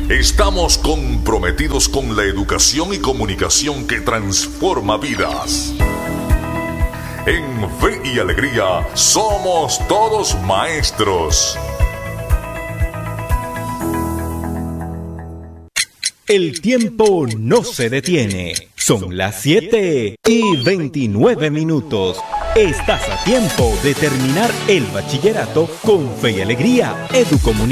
Estamos comprometidos con la educación y comunicación que transforma vidas. En Fe y Alegría somos todos maestros. El tiempo no se detiene. Son las 7:29. Estás a tiempo de terminar el bachillerato con Fe y Alegría Educomunicación.